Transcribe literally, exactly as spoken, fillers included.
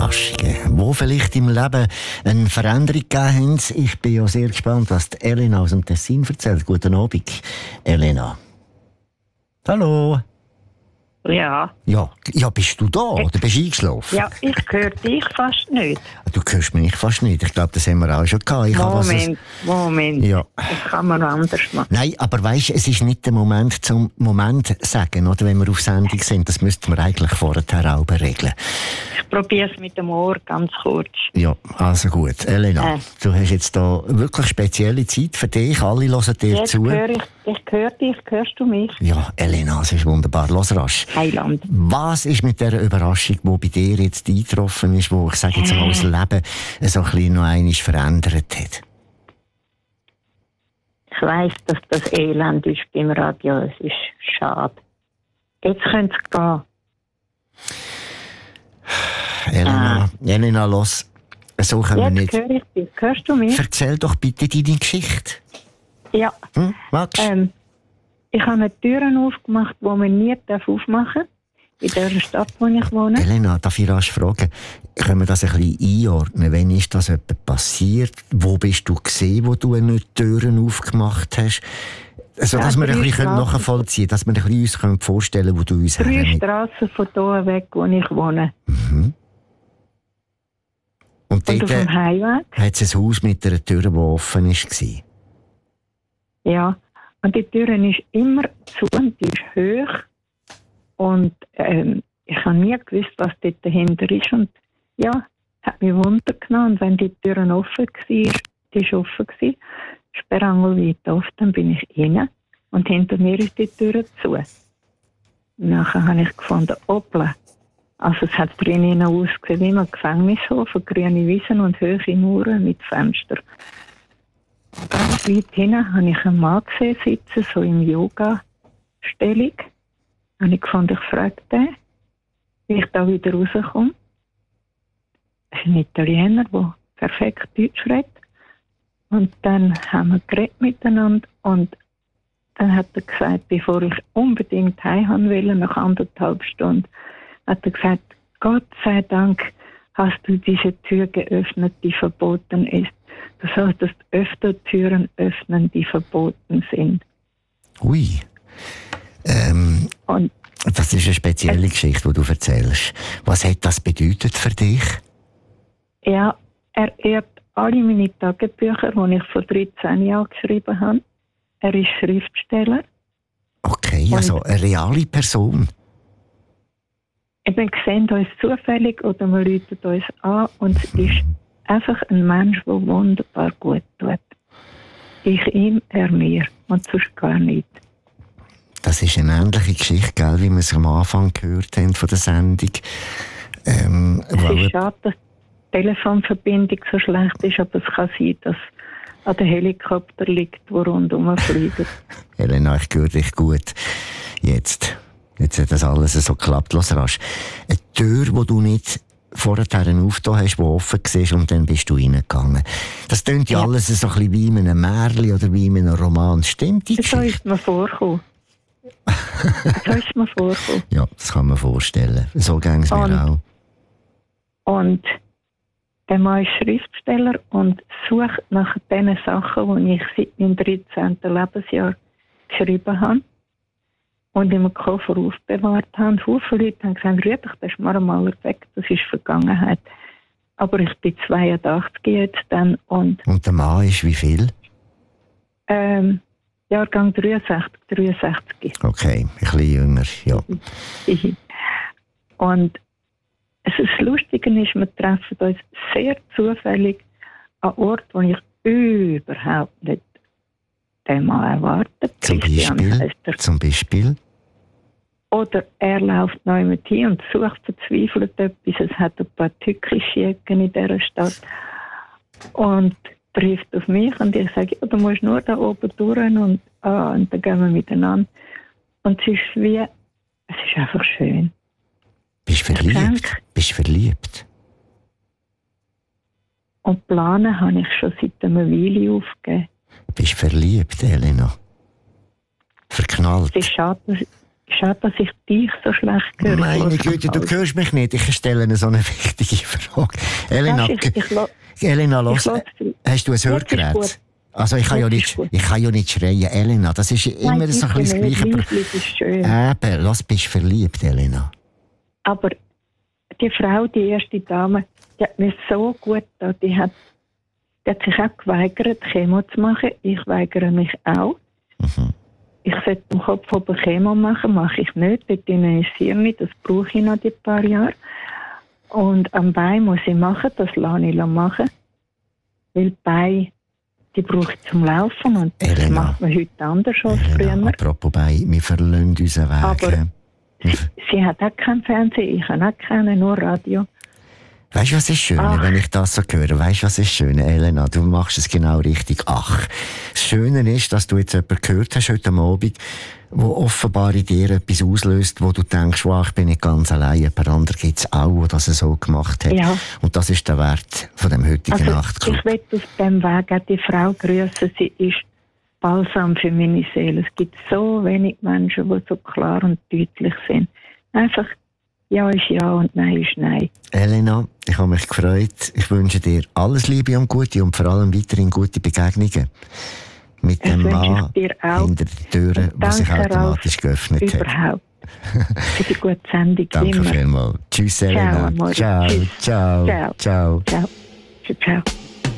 Überraschungen, die vielleicht im Leben eine Veränderung gegeben haben. Ich bin ja sehr gespannt, was die Elena aus dem Tessin erzählt. Guten Abend, Elena. Hallo. Ja. Ja, ja, bist du da oder bist du eingeschlafen? Ja, ich höre dich fast nicht. Du hörst mich fast nicht. Ich glaube, das haben wir auch schon gehabt. Ich Moment, was, Moment. Ja. Das kann man anders machen. Nein, aber weisst, es ist nicht der Moment zum Moment sagen, oder wenn wir auf Sendung sind. Das müssten wir eigentlich vorher auch regeln. Ich probiere es mit dem Ohr ganz kurz. Ja, also gut. Elena, äh. du hast jetzt da wirklich spezielle Zeit für dich. Alle hören dir jetzt zu. Hör ich, ich höre dich. Hörst du mich? Ja, Elena, es ist wunderbar. Los rasch. Heiland. Was ist mit dieser Überraschung, die bei dir jetzt eingetroffen ist, wo ich sage jetzt mal, das Leben so ein bisschen noch einmal verändert hat? Ich weiss, dass das Elend ist beim Radio. Es ist schade. Jetzt könnte es gehen. Elena, ah. Elena, los. So können wir nicht. Jetzt höre ich dich. Hörst du mich? Erzähl doch bitte deine Geschichte. Ja. Hm, magst du? Ähm, ich habe eine Türen aufgemacht, die man nie aufmachen darf. In der Stadt, wo ich wohne. Elena, darf ich rasch fragen, können wir das ein bisschen einordnen? Wann ist das etwa passiert? Wo bist du gesehen, wo du eine Türen aufgemacht hast? Also, dass ja, wir ein bisschen nachvollziehen können, dass wir uns ein bisschen vorstellen können, wo du uns Drei hernimmst. Strassen von hier weg, wo ich wohne. Mhm. Und, Und auf dem Heimweg hat es ein Haus mit einer Tür, die offen war? Ja, und die Tür ist immer zu und die ist hoch. Und ähm, ich habe nie gewusst, was dort dahinter ist. Und ja, hat mich Wunder genommen. Und wenn die Tür offen war, die war offen, Sperrangel weit auf, dann bin ich rein. Und hinter mir ist die Tür zu. Und nachher habe ich gefunden, hoppla. Also es hat drinnen ausgesehen wie ein Gefängnishof, grüne Wiesen und hohe Mauern mit Fenstern. Ganz weit hinten habe ich einen Mann gesehen sitzen, so in Yoga-Stellung. Und ich fand, ich fragte den, wie ich da wieder rauskomme. Das ist ein Italiener, der perfekt Deutsch redet. Und dann haben wir geredet miteinander und dann hat er gesagt, bevor ich unbedingt heim wollte, nach anderthalb Stunden, hat er gesagt, Gott sei Dank hast du diese Tür geöffnet, die verboten ist. Du solltest öfter Türen öffnen, die verboten sind. Ui. Ähm, und das ist eine spezielle es, Geschichte, die du erzählst. Was hat das bedeutet für dich? Ja, er ehrt alle meine Tagebücher, die ich vor dreizehn Jahren geschrieben habe. Er ist Schriftsteller. Okay, also und eine reale Person. Wir sehen uns zufällig oder wir rufen uns an und es ist einfach ein Mensch, der wunderbar gut tut. Ich ihm, er mir und sonst gar nicht. Das ist eine ähnliche Geschichte, gell, wie wir es am Anfang gehört haben von der Sendung. Ähm, es ist schade, dass die Telefonverbindung so schlecht ist, aber es kann sein, dass an den Helikopter liegt, der rundherum fliegt. Elena, ich höre dich gut. Jetzt. Jetzt hat das alles so geklappt. Los rasch. Eine Tür, die du nicht vorher aufgetan hast, die offen war und dann bist du reingegangen. Das klingt ja, ja alles so ein bisschen wie in einem Märchen oder wie in einem Roman. Stimmt die Geschichte? So ist mir vorgekommen. So ist mir vorgekommen. Ja, das kann man vorstellen. So ging es mir auch. Und der Mann ist Schriftsteller und sucht nach den Sachen, die ich seit meinem dreizehnten Lebensjahr geschrieben habe und im Koffer aufbewahrt habe. Viele Leute haben gesagt, rühr dich, das ist mir einmal weg, das ist Vergangenheit. Aber ich bin zweiundachtzig jetzt dann. Und, und der Mann ist wie viel? Ähm, Jahrgang dreiundsechzig, dreiundsechzig. Okay, ein bisschen jünger, ja. Und es ist das Lustige ist, wir treffen uns sehr zufällig an Ort, wo ich überhaupt nicht den Mann erwartet. Zum Beispiel? Zum Beispiel? Oder er läuft neu mit hin und sucht verzweifelt etwas. Es hat ein paar tückische Ecken in dieser Stadt. Und trifft auf mich und ich sage, ja, du musst nur da oben durch und, ah, und dann gehen wir miteinander. Und es ist wie, es ist einfach schön. Bist du verliebt? Bist du verliebt? Und planen habe ich schon seit einer Weile aufgegeben. Bist du verliebt, Elena? Verknallt? Es ist schade, dass, Schade, dass ich dich so schlecht höre. Meine Güte, du hörst mich nicht. Ich stelle eine so eine wichtige Frage. Elena, Weißt, ich, ich, ich, Elena, los, ich hast du ein Hörgerät? Also ich kann, ja nicht, ich kann ja nicht schreien, Elena. Das ist immer Nein, so ein bisschen das Gleiche. Das ist schön. Eben, los, bist du verliebt, Elena. Aber die Frau, die erste Dame, die hat mir so gut getan. Die hat, die hat sich auch geweigert, Chemo zu machen. Ich weigere mich auch. Mhm. Ich sollte im Kopf oben Chemo machen, mache ich nicht. Dort injiziere ich, das brauche ich noch ein paar Jahre. Und am Bein muss ich machen, das lasse ich machen. Weil die Beine, die brauche ich zum Laufen und das Elena, macht man heute anders als Elena, früher. Apropos Bein, wir verlassen unseren Weg. Aber sie, sie hat auch keinen Fernsehen, ich habe auch keinen, nur Radio. Weißt du, was ist schön, Ach. wenn ich das so höre? Weißt du, was ist schön, Elena? Du machst es genau richtig. Ach, das Schöne ist, dass du jetzt jemanden gehört hast heute Abend, wo offenbar in dir etwas auslöst, wo du denkst, wow, ich bin nicht ganz allein, jemand anderer gibt es auch, der das so gemacht hat. Ja. Und das ist der Wert von dem heutigen also, Nachtclub. Ich will auf diesem Weg auch die Frau grüßen. Sie ist Balsam für meine Seele. Es gibt so wenig Menschen, die so klar und deutlich sind. Einfach Ja ist Ja und Nein ist Nein. Elena, ich habe mich gefreut. Ich wünsche dir alles Liebe und Gute und vor allem weiterhin gute Begegnungen mit dem Mann hinter der Tür, die sich automatisch geöffnet hat. Überhaupt. Für die gute Sendung. Danke vielmals. Tschüss, Elena. Ciao, ciao, Tschüss. ciao, ciao, ciao. Ciao. Ciao. Ciao.